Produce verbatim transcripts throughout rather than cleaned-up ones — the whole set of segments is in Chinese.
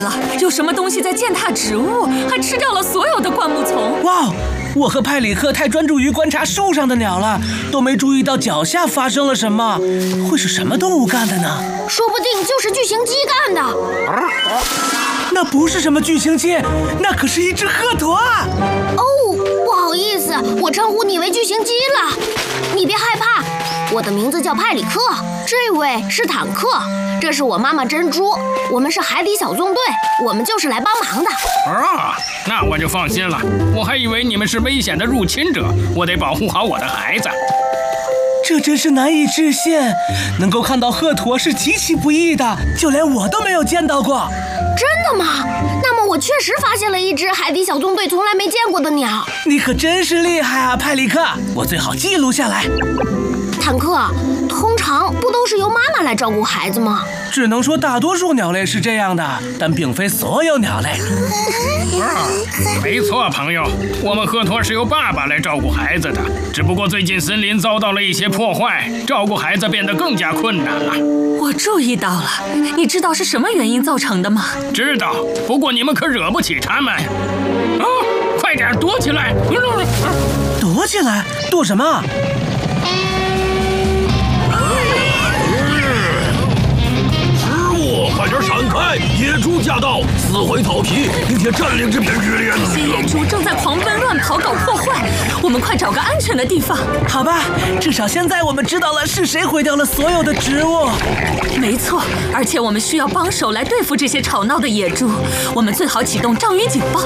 了，有什么东西在践踏植物，还吃掉了所有的灌木丛。 哇！我和派里克太专注于观察树上的鸟了，都没注意到脚下发生了什么。会是什么动物干的呢？ 说不定就是巨型鸡干的。 那不是什么巨型鸡，那可是一只鹤鸵啊！ 哦，不好意思，我称呼你为巨型鸡了。你别害怕，我的名字叫派里克，这位是坦克，这是我妈妈珍珠，我们是海底小纵队，我们就是来帮忙的。 啊，那我就放心了，我还以为你们是危险的入侵者，我得保护好我的孩子。 这真是难以置信，能够看到鹤鸵是极其不易的，就连我都没有见到过。 真的吗？那么我确实发现了一只海底小纵队从来没见过的鸟。 你可真是厉害啊，派里克！我最好记录下来。 坦克，通常不都是由妈妈来照顾孩子吗？ 只能说大多数鸟类是这样的，但并非所有鸟类。 啊，没错，朋友，我们鹤鸵是由爸爸来照顾孩子的，只不过最近森林遭到了一些破坏，照顾孩子变得更加困难了。 我注意到了，你知道是什么原因造成的吗？ 知道，不过你们可惹不起他们。啊，快点躲起来！ 躲起来？躲什么？ 快点闪开！野猪驾到，撕毁草皮，并且占领这片雨林。 这些野猪正在狂奔乱跑，搞破坏。我们快找个安全的地方。 好吧，至少现在我们知道了是谁毁掉了所有的植物。 没错，而且我们需要帮手来对付这些吵闹的野猪。我们最好启动章鱼警报。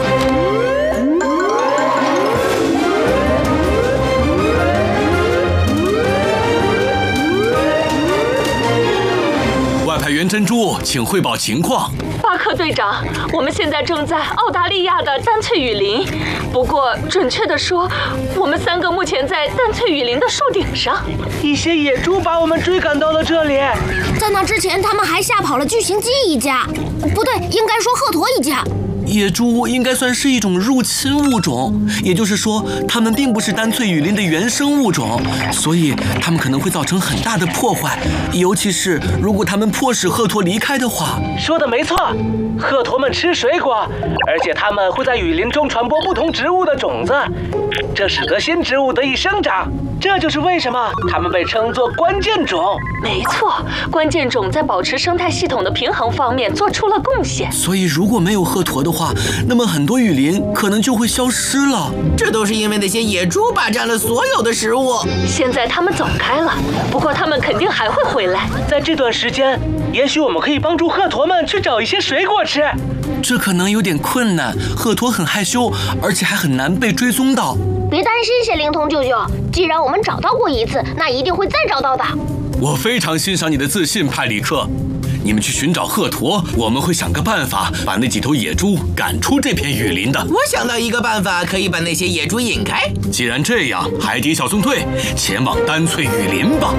外派员珍珠，请汇报情况。 巴克队长，我们现在正在澳大利亚的丹翠雨林，不过准确地说，我们三个目前在丹翠雨林的树顶上。 一些野猪把我们追赶到了这里， 在那之前，他们还吓跑了巨型鸡一家，不对，应该说鹤鸵一家。 野猪应该算是一种入侵物种，也就是说，它们并不是丹翠雨林的原生物种，所以它们可能会造成很大的破坏，尤其是如果它们迫使鹤鸵离开的话。 说的没错，鹤鸵们吃水果，而且它们会在雨林中传播不同植物的种子，这使得新植物得以生长。这就是为什么它们被称作关键种。 没错，关键种在保持生态系统的平衡方面做出了贡献。 所以如果没有鹤鸵的话，那么很多雨林可能就会消失了。 这都是因为那些野猪霸占了所有的食物。 现在他们走开了，不过他们肯定还会回来。 在这段时间，也许我们可以帮助鹤鸵们去找一些水果吃。 这可能有点困难，鹤鸵很害羞，而且还很难被追踪到。 别担心，谢灵通舅舅，既然我们找到过一次，那一定会再找到的。 我非常欣赏你的自信，派里克。你们去寻找鹤鸵，我们会想个办法把那几头野猪赶出这片雨林的。 我想到一个办法，可以把那些野猪引开。 既然这样，海底小纵队前往丹翠雨林吧。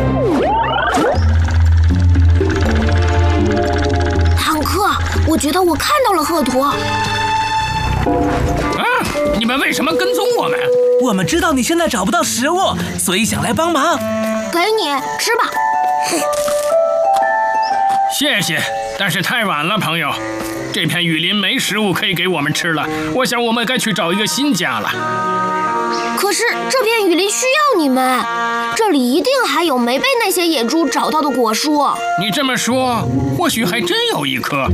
坦克，我觉得我看到了鹤鸵。 啊！你们为什么跟踪我们？ 我们知道你现在找不到食物，所以想来帮忙。 给你吃吧。 谢谢，但是太晚了，朋友。这片雨林没食物可以给我们吃了，我想我们该去找一个新家了。 可是这片雨林需要你们，这里一定还有没被那些野猪找到的果树。 你这么说，或许还真有一棵。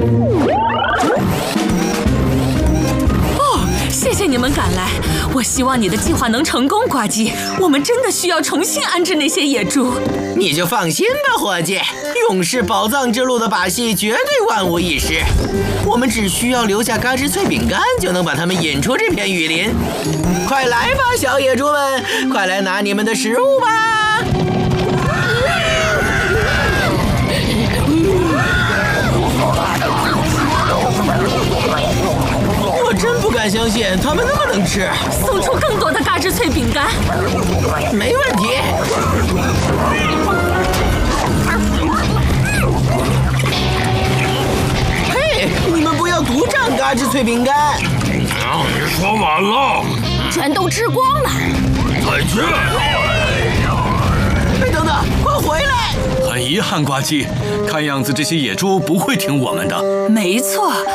谢谢你们赶来，我希望你的计划能成功，呱唧。我们真的需要重新安置那些野猪。 你就放心吧，伙计，勇士宝藏之路的把戏绝对万无一失。我们只需要留下嘎吱脆饼干，就能把它们引出这片雨林。快来吧，小野猪们，快来拿你们的食物吧！我真不敢相信他们那么能吃。 送出更多的嘎吱脆饼干。 没问题。嘿，你们不要独占嘎吱脆饼干。 啊，你说晚了。 全都吃光了。 再见。 哎，等等，快回来！ 很遗憾，呱唧，看样子这些野猪不会听我们的。 没错，